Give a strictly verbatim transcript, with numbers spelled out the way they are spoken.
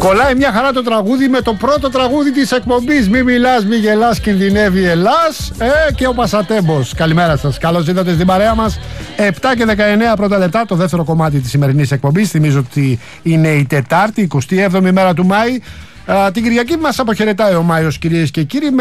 Κολλάει μια χαρά το τραγούδι με το πρώτο τραγούδι της εκπομπής. Μη μιλάς, μη γελάς, κινδυνεύει Ελλάς. Ε, και ο Πασατέμπος. Καλημέρα σας. Καλώς ήρθατε στην παρέα μας. επτά και δεκαεννέα πρώτα λεπτά, το δεύτερο κομμάτι της σημερινής εκπομπής. Θυμίζω ότι είναι η Τετάρτη, εικοστή έβδομη μέρα του Μάη. Α, την Κυριακή μας αποχαιρετάει ο Μάιος, κυρίες και κύριοι.